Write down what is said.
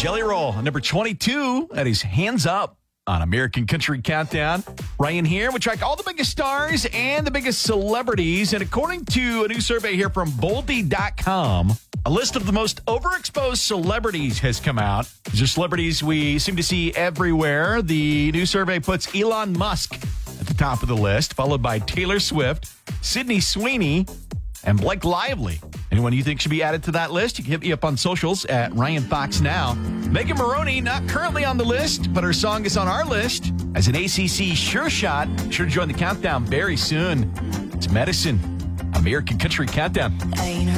Jelly Roll, number 22. That is Hands Up on American Country Countdown. Ryan here. We track all the biggest stars and the biggest celebrities. And according to a new survey here from Boldy.com, a list of the most overexposed celebrities has come out. These are celebrities we seem to see everywhere. The new survey puts Elon Musk at the top of the list, followed by Taylor Swift, Sydney Sweeney, and Blake Lively. Anyone you think should be added to that list, you can hit me up on socials at Ryan Fox Now. Megan Maroney, not currently on the list, but her song is on our list as an ACC Sure Shot. Sure to join the countdown very soon. It's Medicine, American Country Countdown.